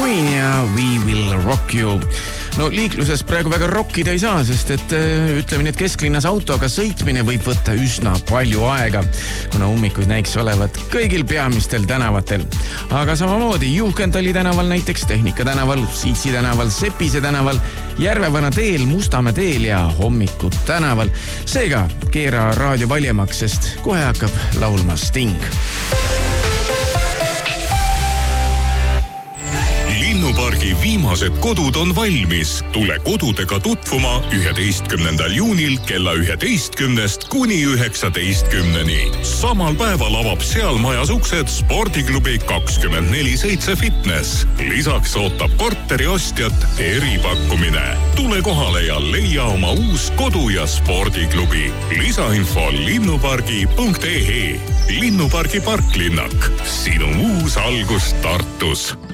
Queen ja We Will Rock You. No liikluses praegu väga rockida ei saa, sest et ütleme nii, et kesklinnas autoga sõitmine võib võtta üsna palju aega, kuna ummikus näiks olevat kõigil peamistel tänavatel. Aga samamoodi Juhkendali tänaval, näiteks Tehnika tänaval, Siitsi tänaval, Sepise tänaval, Järvevana teel, Mustamäe teel ja Hommiku tänaval. Seega keera raadio valjemaks, sest kohe hakkab laulma Sting. Linnupargi viimased kodud on valmis. Tule kodudega tutvuma 11. juunil kella 11 kuni 19. Samal päeval avab seal majas uksed spordiklubi 24/7 Fitness. Lisaks ootab korteri ostjat eripakkumine. Tule kohale ja leia oma uus kodu- ja spordiklubi. Lisainfo linnupargi.ee. Linnupargi parklinnak. Sinu uus algus Tartus.